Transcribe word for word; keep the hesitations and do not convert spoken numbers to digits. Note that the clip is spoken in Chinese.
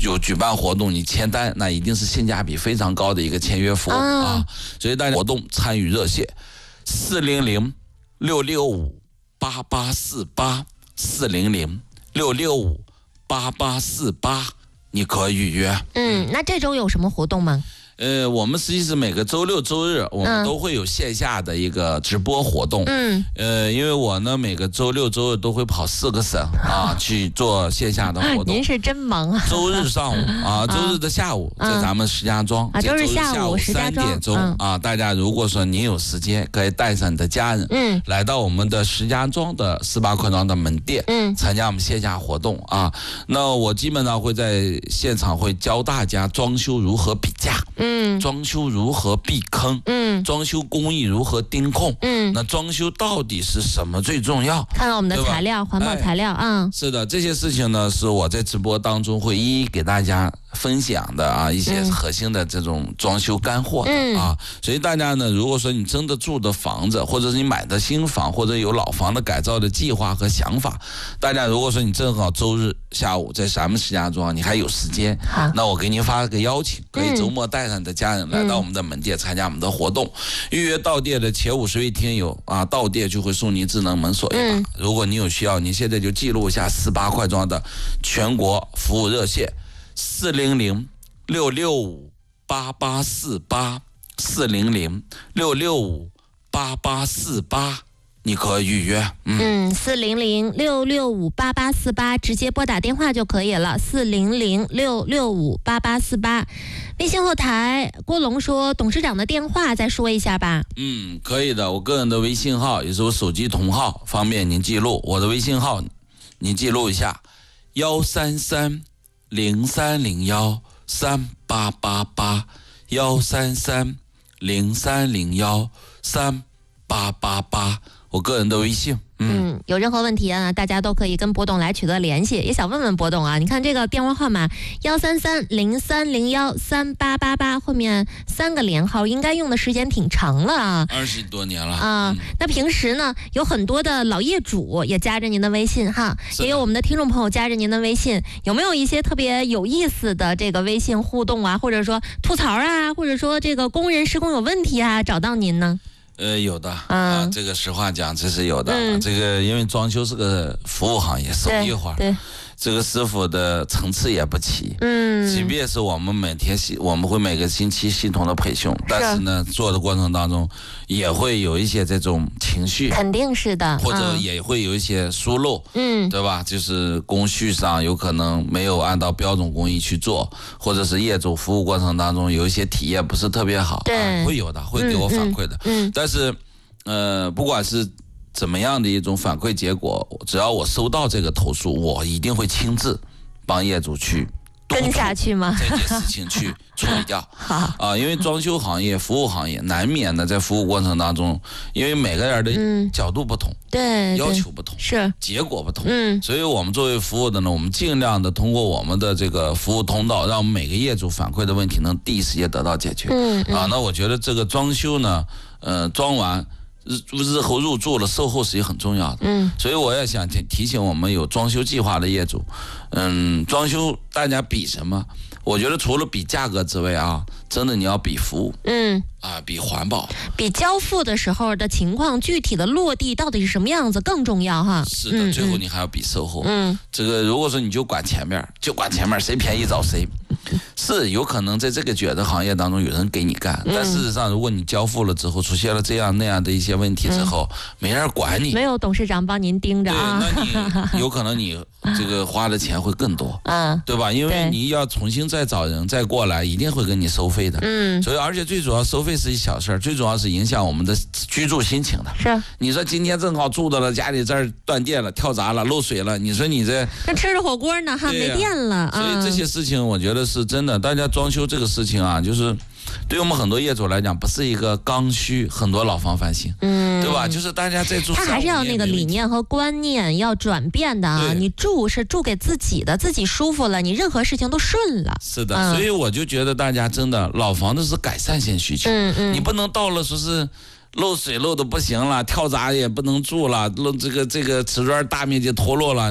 有举办活动，你签单，那一定是性价比非常高的一个签约服务啊。啊所以大家活动参与热线四零零六六五八八四八四零零六六五八八四八，你可以预约。 嗯，那这周有什么活动吗？ 呃，我们实际是每个周六周日我们都会有线下的一个直播活动。嗯，呃，因为我呢每个周六周日都会跑四个省啊去做线下的活动。 您是真忙啊！ 周日上午啊，周日的下午在咱们石家庄啊，周日下午三点钟啊，大家如果说您有时间，可以带上你的家人，嗯，来到我们的石家庄的四八扩张的门店，嗯，参加我们线下活动啊。那我基本上会在现场会教大家装修如何比价。嗯，装修如何避坑？嗯，装修工艺如何盯控？嗯，那装修到底是什么最重要？ 看看我们的材料，环保材料啊、哎。 是的，这些事情呢，是我在直播当中会一一给大家分享的啊，一些核心的这种装修干货的、嗯、啊。所以大家呢，如果说你真的住的房子，或者是你买的新房，或者有老房的改造的计划和想法，大家如果说你正好周日下午在咱们石家庄，你还有时间，那我给您发个邀请，可以周末带上你的家人来到我们的门店参加我们的活动，预约到店的前五十位听友啊，到店就会送您智能门锁一把、嗯。如果你有需要，你现在就记录一下四八快装的全国服务热线四零零六六五八八四八四零零六六五八八四八。你可以预约， 嗯，四零零六六五八八四八，直接拨打电话就可以了。四零零六六五八八四八，微信后台郭龙说董事长的电话再说一下吧。 嗯，可以的，我个人的微信号也是我手机同号，方便您记录。我的微信号您记录一下：幺三三零三零幺三八八八，幺三三零三零幺三八八八。我个人的微信， 嗯，有任何问题啊，大家都可以跟博董来取得联系。也想问问博董啊，你看这个电话号码幺三三零三零幺三八八八，后面三个连号，应该用的时间挺长了啊， 二十多年了啊、嗯。那平时呢，有很多的老业主也加着您的微信哈，也有我们的听众朋友加着您的微信，有没有一些特别有意思的这个微信互动啊，或者说吐槽啊，或者说这个工人施工有问题啊，找到您呢？ 呃，有的啊、呃，这个实话讲，这是有的。嗯、这个因为装修是个服务行业，手艺活， 对， 这个师傅的层次也不齐。嗯，即便是我们每天系，我们会每个星期系统的培训，但是呢，做的过程当中也会有一些这种情绪， 肯定是的， 或者也会有一些疏漏，嗯，对吧？就是工序上有可能没有按照标准工艺去做，或者是业主服务过程当中有一些体验不是特别好， 对， 啊、会有的，会给我反馈的。嗯，嗯但是，呃，不管是怎么样的一种反馈结果，只要我收到这个投诉，我一定会亲自帮业主去跟下去吗？ 这件事情去处理掉。 好啊，因为装修行业、服务行业难免的在服务过程当中，因为每个人的角度不同，嗯、 对， 要求不同， 是结果不同，嗯，所以我们作为服务的呢，我们尽量的通过我们的这个服务通道，让我们每个业主反馈的问题能第一时间得到解决。嗯，嗯啊，那我觉得这个装修呢，呃，装完。日日后入住了，售后是也很重要的。嗯，所以我也想提提醒我们有装修计划的业主，嗯，装修大家比什么？我觉得除了比价格之外啊，真的你要比服务，嗯，啊，比环保， 比交付的时候的情况，具体的落地到底是什么样子更重要哈。 是的，嗯、最后你还要比售后。嗯，这个如果说你就管前面，就管前面，谁便宜找谁。是有可能在这个卷的行业当中有人给你干，但事实上如果你交付了之后出现了这样那样的一些问题之后，嗯、没人管你， 没有董事长帮您盯着啊， 对，那你有可能你这个花的钱会更多，嗯，对吧？因为你要重新再找人再过来，一定会跟你收费的，嗯，所以而且最主要收费是一小事儿，最主要是影响我们的居住心情的。 是， 你说今天正好住到了家里这儿断电了、跳闸了、漏水了，你说你这那吃着火锅呢哈，没电了， 所以这些事情我觉得是真的。大家装修这个事情啊，就是对我们很多业主来讲，不是一个刚需，很多老房翻新，嗯，对吧？就是大家在住， 他还是要那个理念和观念要转变的啊。你住是住给自己的，自己舒服了，你任何事情都顺了。 是的，嗯、所以我就觉得大家真的老房子是改善性需求，嗯嗯，你不能到了说是。漏水漏的不行了，跳闸也不能住了，漏这个这个瓷砖大面积脱落了。